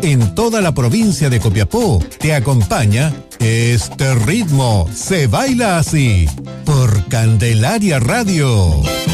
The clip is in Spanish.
en toda la provincia de Copiapó, te acompaña Este ritmo se baila así por Candelaria Radio.